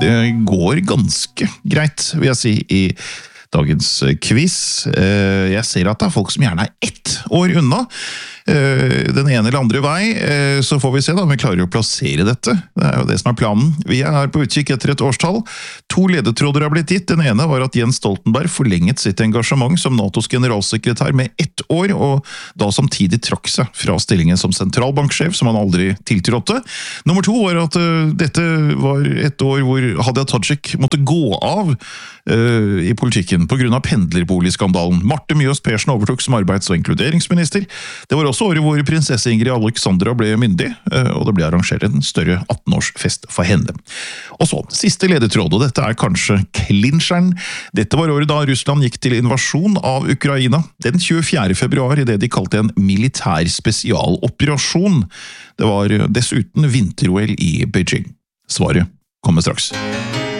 Det går ganske greit, vil jeg si, i dagens quiz. Jeg ser at det folk som gjerne 1 år unna. Den ene eller andre vei, så får vi se da om vi klarer å plassere dette. Det jo det som planen. Vi her på utkikk etter et årstall. 2 ledetråder har blitt gitt. Den ene var at Jens Stoltenberg forlenget sitt engasjement som NATOs generalsekretær med 1 år, og da samtidig trakk seg fra stillingen som sentralbanksjef, som han aldri tiltrådte. Nummer 2 var at dette var 1 år hvor Hadia Tajik måtte gå av i politikken på grunn av pendlerboligskandalen. Marte Mjøs Persen overtok som arbeids- og inkluderingsminister. Det var også året hvor prinsesse Ingrid Alexandra ble myndig, og det ble arrangert en større 18-årsfest for henne. Og så, siste ledetråd, og dette kanskje klinsjeren. Dette var året da Russland gikk til invasjon av Ukraina, den 24. februar, i det de kalte en militær spesialoperasjon. Det var dessuten vinter-OL i Beijing. Svaret kommer straks.